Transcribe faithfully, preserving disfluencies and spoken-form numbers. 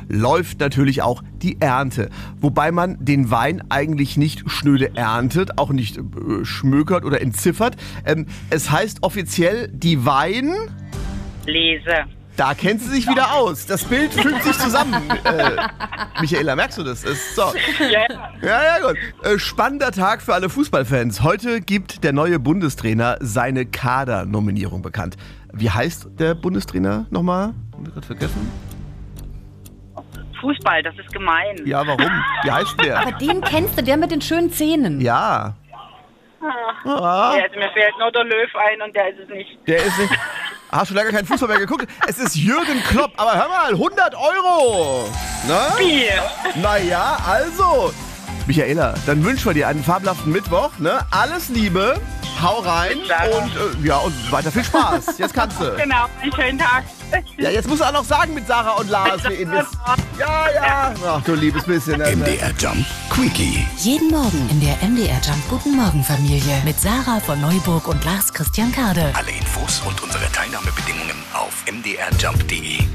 läuft natürlich auch die Ernte. Wobei man den Wein eigentlich nicht schnöde erntet, auch nicht äh, schmökert oder entziffert. Ähm, es heißt offiziell die Wein... Lese. Da kennt sie sich wieder aus. Das Bild fügt sich zusammen. Äh, Michaela, merkst du das? Ist so. Ja, ja. Ja, ja, gut. Äh, spannender Tag für alle Fußballfans. Heute gibt der neue Bundestrainer seine Kadernominierung bekannt. Wie heißt der Bundestrainer nochmal? Haben wir gerade vergessen? Fußball, das ist gemein. Ja, warum? Wie heißt der? Aber den kennst du, der mit den schönen Zähnen. Ja. Ah. Ah. Ja, also mir fällt nur der Löw ein und der ist es nicht. Der ist nicht... Hast du lange keinen Fußball mehr geguckt? Es ist Jürgen Klopp. Aber hör mal, hundert Euro. Ne? Viel. Naja, also... Michaela, dann wünschen wir dir einen fabelhaften Mittwoch. Ne? Alles Liebe, hau rein und, äh, ja, und weiter viel Spaß. Jetzt kannst du. Genau, einen schönen Tag. Ja, jetzt musst du auch noch sagen mit Sarah und Lars. Wie eben ist. Ja, ja. Ach du liebes bisschen. Ne? M D R Jump Quickie. Jeden Morgen in der M D R Jump Guten Morgen Familie mit Sarah von Neuburg und Lars Christian Kade. Alle Infos und unsere Teilnahmebedingungen auf m d r jump punkt d e.